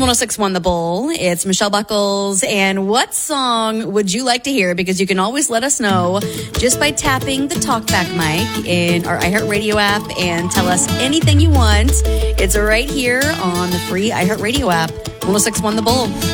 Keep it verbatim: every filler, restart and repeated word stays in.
one oh six point one The Bull. It's Michelle Buckles. And what song would you like to hear? Because you can always let us know just by tapping the talkback mic in our iHeartRadio app and tell us anything you want. It's right here on the free iHeartRadio app. one oh six point one The Bull.